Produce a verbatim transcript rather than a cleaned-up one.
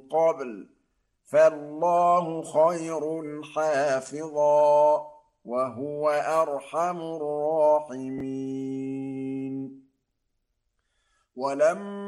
قبل فالله خير حافظا وهو أرحم الراحمين ولما